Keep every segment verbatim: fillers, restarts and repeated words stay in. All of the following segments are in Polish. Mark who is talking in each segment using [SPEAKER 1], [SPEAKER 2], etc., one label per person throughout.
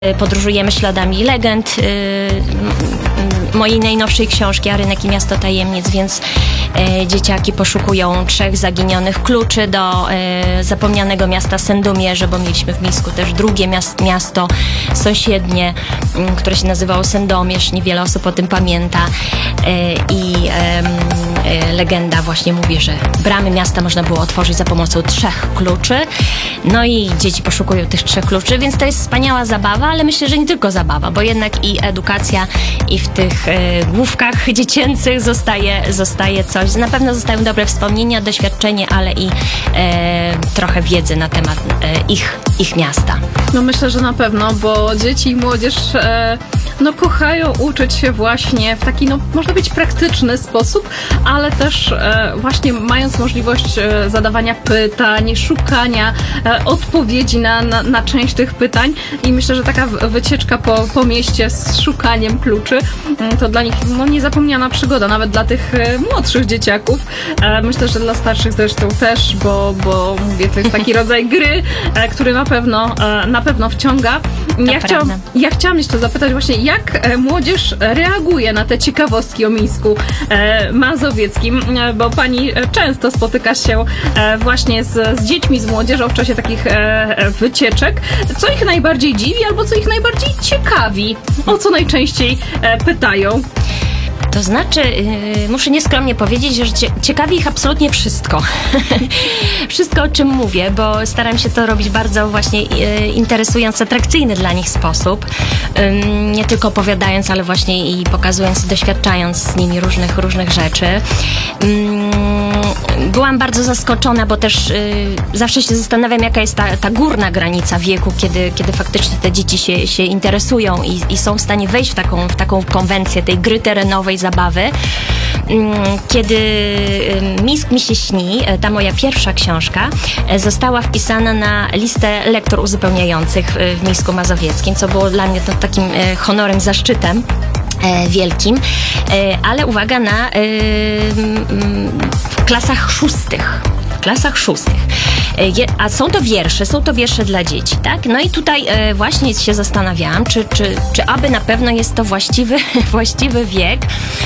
[SPEAKER 1] Podróżujemy śladami legend mojej najnowszej książki A rynek i miasto tajemnic, więc dzieciaki poszukują trzech zaginionych kluczy do zapomnianego miasta Sandomierze, bo mieliśmy w Mińsku też drugie miasto sąsiednie, które się nazywało Sandomierz. Niewiele osób o tym pamięta i legenda właśnie mówi, że bramy miasta można było otworzyć za pomocą trzech kluczy. No i dzieci poszukują tych trzech kluczy, więc to jest wspaniała zabawa, ale myślę, że nie tylko zabawa, bo jednak i edukacja i w tych e, główkach dziecięcych zostaje, zostaje coś. Na pewno zostają dobre wspomnienia, doświadczenie, ale i e, trochę wiedzy na temat e, ich, ich miasta.
[SPEAKER 2] No myślę, że na pewno, bo dzieci i młodzież e, no kochają uczyć się właśnie w taki, no można być praktyczny sposób, ale też e, właśnie mając możliwość e, zadawania pytań, szukania e, odpowiedzi na, na, na część tych pytań i myślę, że taka wycieczka po, po mieście z szukaniem kluczy to dla nich no, niezapomniana przygoda, nawet dla tych e, młodszych dzieciaków. E, myślę, że dla starszych zresztą też, bo, bo mówię, to jest taki rodzaj gry, e, który na pewno, e, na pewno wciąga. Ja, chciał, ja chciałam jeszcze zapytać właśnie, jak e, młodzież reaguje na te ciekawostki o Mińsku e, Mazowieckim, e, bo pani często spotyka się e, właśnie z, z dziećmi, z młodzieżą w czasie takich e, wycieczek. Co ich najbardziej dziwi albo co ich najbardziej ciekawi? O co najczęściej e, pytają?
[SPEAKER 1] To znaczy, yy, muszę nieskromnie powiedzieć, że ciekawi ich absolutnie wszystko. Wszystko, o czym mówię, bo staram się to robić bardzo właśnie yy, interesujący, atrakcyjny dla nich sposób. Yy, nie tylko opowiadając, ale właśnie i pokazując i doświadczając z nimi różnych, różnych rzeczy. Yy, byłam bardzo zaskoczona, bo też yy, zawsze się zastanawiam, jaka jest ta, ta górna granica wieku, kiedy, kiedy faktycznie te dzieci się, się interesują i, i są w stanie wejść w taką, w taką konwencję tej gry terenowej, zabawy. Kiedy Mińsk mi się śni, ta moja pierwsza książka, została wpisana na listę lektur uzupełniających w Mińsku Mazowieckim, co było dla mnie to takim honorem, zaszczytem wielkim, ale uwaga, na w klasach szóstych. W klasach szóstych. A są to wiersze, są to wiersze dla dzieci, tak? No i tutaj e, właśnie się zastanawiałam, czy, czy, czy aby na pewno jest to właściwy, właściwy wiek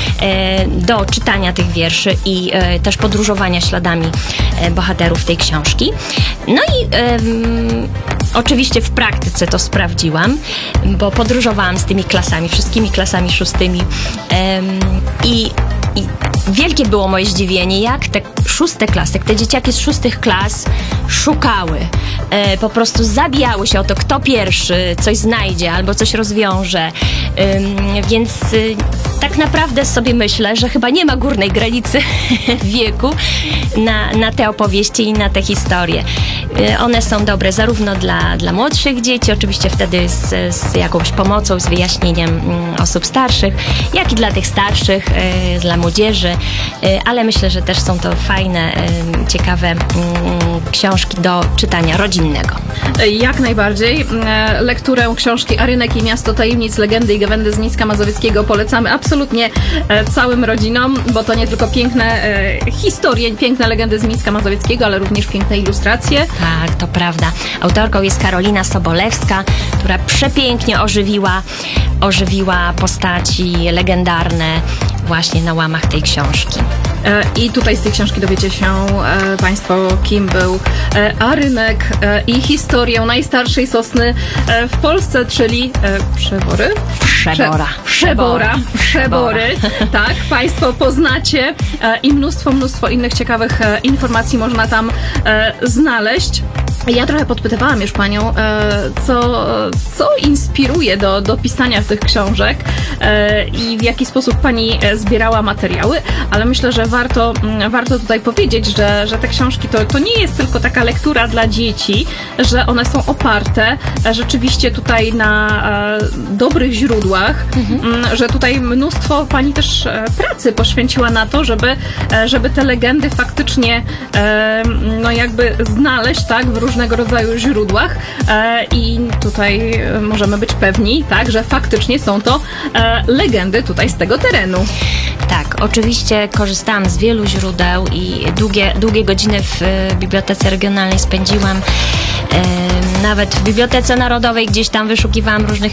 [SPEAKER 1] e, do czytania tych wierszy i e, też podróżowania śladami e, bohaterów tej książki. No i e, m, oczywiście w praktyce to sprawdziłam, bo podróżowałam z tymi klasami, wszystkimi klasami szóstymi e, i I wielkie było moje zdziwienie, jak te szóste klasy, te dzieciaki z szóstych klas szukały, e, po prostu zabijały się o to, kto pierwszy coś znajdzie albo coś rozwiąże. Ym, więc y, tak naprawdę sobie myślę, że chyba nie ma górnej granicy wieku na, na te opowieści i na te historie. Y, one są dobre zarówno dla, dla młodszych dzieci, oczywiście wtedy z, z jakąś pomocą, z wyjaśnieniem y, osób starszych, jak i dla tych starszych, y, dla młodzieży, y, ale myślę, że też są to fajne, y, ciekawe y, książki do czytania rodzinnego.
[SPEAKER 2] Jak najbardziej. Lekturę książki A rynek i miasto tajemnic, legendy i gawędy z Mińska Mazowieckiego polecamy absolutnie całym rodzinom, bo to nie tylko piękne historie, piękne legendy z Mińska Mazowieckiego, ale również piękne ilustracje.
[SPEAKER 1] Tak, to prawda. Autorką jest Karolina Sobolewska, która przepięknie ożywiła, ożywiła postaci legendarne właśnie na łamach tej książki.
[SPEAKER 2] I tutaj z tej książki dowiecie się e, Państwo, kim był e, A rynek e, i historię najstarszej sosny e, w Polsce, czyli e, Przebory?
[SPEAKER 1] Przebora.
[SPEAKER 2] Przebora. Przebory. Tak, Państwo poznacie e, i mnóstwo, mnóstwo innych ciekawych e, informacji można tam e, znaleźć. Ja trochę podpytywałam już Panią, e, co, co inspiruje do, do pisania tych książek e, i w jaki sposób Pani zbierała materiały, ale myślę, że warto, warto tutaj powiedzieć, że, że te książki to, to nie jest tylko taka lektura dla dzieci, że one są oparte rzeczywiście tutaj na e, dobrych źródłach, mhm. że tutaj mnóstwo Pani też e, pracy poświęciła na to, żeby, e, żeby te legendy faktycznie e, no jakby znaleźć, tak, w różnego rodzaju źródłach e, i tutaj możemy być pewni, tak, że faktycznie są to e, legendy tutaj z tego terenu.
[SPEAKER 1] Tak, oczywiście korzystałam z wielu źródeł i długie, długie godziny w Bibliotece Regionalnej spędziłam. Nawet w Bibliotece Narodowej gdzieś tam wyszukiwałam różnych